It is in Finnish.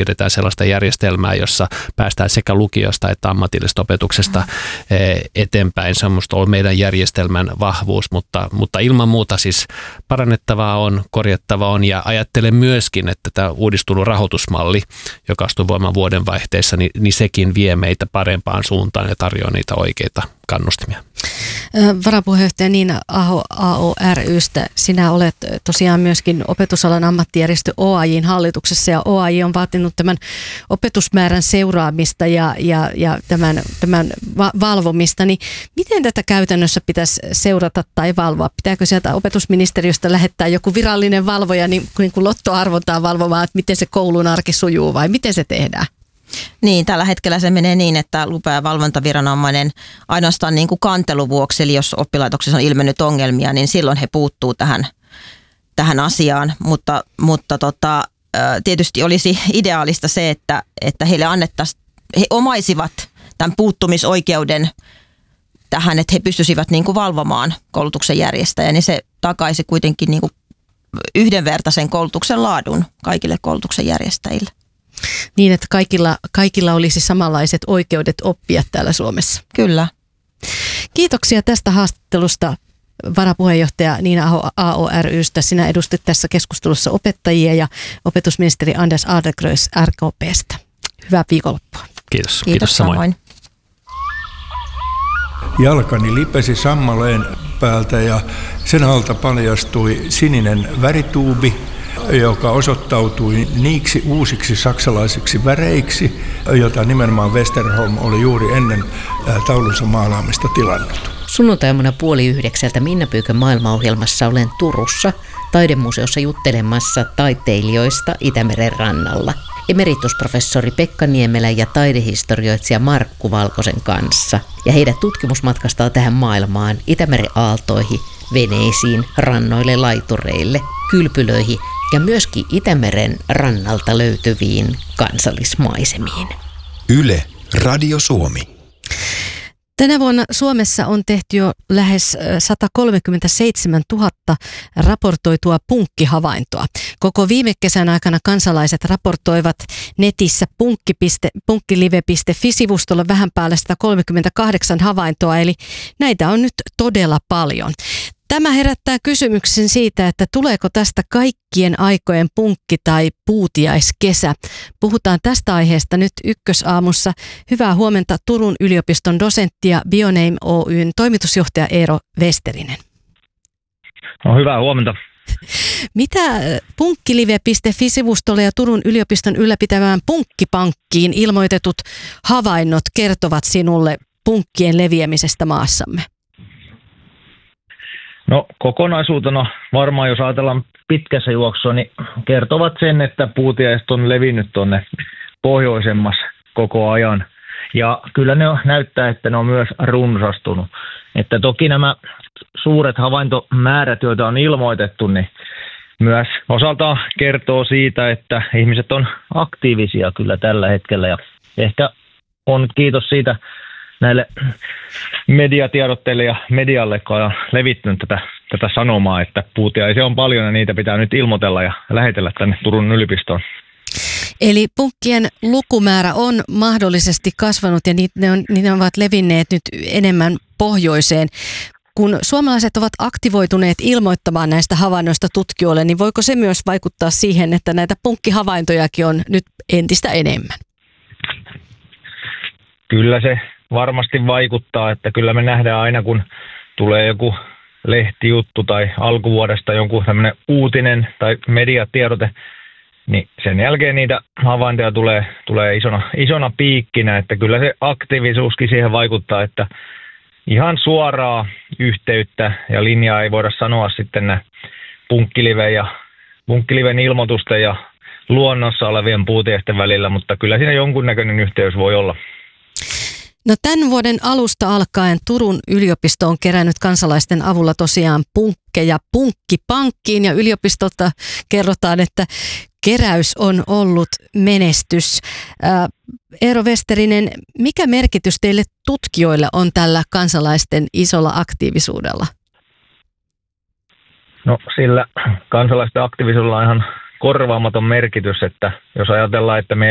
ylläpidetään sellaista järjestelmää, jossa päästään sekä lukiosta että ammatillisesta opetuksesta eteenpäin. Se on minusta ollut meidän järjestelmän vahvuus, mutta ilman muuta siis parannettavaa on, korjattavaa on, ja ajattelen myöskin, että tämä uudistunut rahoitusmalli, joka astui voimaan vuodenvaihteessa, niin sekin vie meitä parempaan suuntaan ja tarjoaa niitä oikeita kannustimia. Varapuheenjohtaja Niina Aho AORY:stä. Sinä olet tosiaan myöskin opetusalan ammattijärjestö OAJ:n hallituksessa, ja OAJ on vaatinut tämän opetusmäärän seuraamista ja tämän valvomista. Niin miten tätä käytännössä pitäisi seurata tai valvoa? Pitääkö sieltä opetusministeriöstä lähettää joku virallinen valvoja niin kuin lottoarvontaa valvomaan, että miten se koulun arki sujuu, vai miten se tehdään? Niin, tällä hetkellä se menee niin, että lupa- ja valvontaviranomainen ainoastaan niin kuin kantelun vuoksi, eli jos oppilaitoksessa on ilmennyt ongelmia, niin silloin he puuttuu tähän asiaan. Mutta tietysti olisi ideaalista se, että heille annettaisiin, he omaisivat tämän puuttumisoikeuden tähän, että he pystyisivät niin kuin valvomaan koulutuksen järjestäjää, niin se takaisi kuitenkin niin kuin yhdenvertaisen koulutuksen laadun kaikille koulutuksen järjestäjille. Niin, että kaikilla olisi samanlaiset oikeudet oppia täällä Suomessa. Kyllä. Kiitoksia tästä haastattelusta, varapuheenjohtaja Niina Aho AORY:stä. Sinä edustit tässä keskustelussa opettajia ja opetusministeri Anders Adlercreutz RKP:stä. Hyvää viikonloppua. Kiitos samoin. Jalkani lipesi sammaleen päältä ja sen alta paljastui sininen värituubi, joka osoittautui niiksi uusiksi saksalaisiksi väreiksi, jota nimenomaan Westerholm oli juuri ennen taulunsa maalaamista tilannut. Sunnuntaina 8:30 Minna Pyykön maailmaohjelmassa olen Turussa taidemuseossa juttelemassa taiteilijoista Itämeren rannalla. Emeritusprofessori Pekka Niemelä ja taidehistorioitsija Markku Valkosen kanssa. Ja heidät tutkimusmatkastaa tähän maailmaan Itämeren aaltoihin, veneisiin, rannoille, laitureille, kylpylöihin ja myöskin Itämeren rannalta löytyviin kansallismaisemiin. Yle, Radio Suomi. Tänä vuonna Suomessa on tehty jo lähes 137 000 raportoitua punkkihavaintoa. Koko viime kesän aikana kansalaiset raportoivat netissä punkkilive.fi-sivustolla vähän päälle 138 havaintoa, eli näitä on nyt todella paljon. Tämä herättää kysymyksen siitä, että tuleeko tästä kaikkien aikojen punkki- tai puutiaiskesä. Puhutaan tästä aiheesta nyt Ykkösaamussa. Hyvää huomenta Turun yliopiston dosentti ja Bioname Oyn toimitusjohtaja Eero Westerinen. No, hyvää huomenta. Mitä punkkilive.fi-sivustolle ja Turun yliopiston ylläpitämään punkkipankkiin ilmoitetut havainnot kertovat sinulle punkkien leviämisestä maassamme? No, kokonaisuutena varmaan, jos ajatellaan pitkässä juoksussa, niin kertovat sen, että puutiaiset on levinnyt tuonne pohjoisemmassa koko ajan. Ja kyllä ne näyttää, että ne on myös runsastunut. Että toki nämä suuret havaintomäärät, joita on ilmoitettu, niin myös osaltaan kertoo siitä, että ihmiset on aktiivisia kyllä tällä hetkellä. Ja ehkä on kiitos siitä näille mediatiedotteille ja medialle, kun on levittänyt tätä sanomaa, että puutiaisia on paljon ja niitä pitää nyt ilmoitella ja lähetellä tänne Turun yliopistoon. Eli punkkien lukumäärä on mahdollisesti kasvanut ja ne ovat levinneet nyt enemmän pohjoiseen. Kun suomalaiset ovat aktivoituneet ilmoittamaan näistä havainnoista tutkijoille, niin voiko se myös vaikuttaa siihen, että näitä punkkihavaintojakin on nyt entistä enemmän? Kyllä se varmasti vaikuttaa, että kyllä me nähdään aina, kun tulee joku lehtijuttu tai alkuvuodesta jonkun tämmöinen uutinen tai mediatiedote, niin sen jälkeen niitä havaintoja tulee isona piikkinä, että kyllä se aktiivisuuskin siihen vaikuttaa, että ihan suoraa yhteyttä ja linjaa ei voida sanoa sitten punkkiliven ilmoitusten ja luonnossa olevien puutiaisten välillä, mutta kyllä siinä jonkunnäköinen yhteys voi olla. No, tämän vuoden alusta alkaen Turun yliopisto on kerännyt kansalaisten avulla tosiaan punkkeja punkkipankkiin ja yliopistolta kerrotaan, että keräys on ollut menestys. Eero Westerinen, mikä merkitys teille tutkijoille on tällä kansalaisten isolla aktiivisuudella? No, sillä kansalaisten aktiivisuudella on ihan korvaamaton merkitys, että jos ajatellaan, että meidän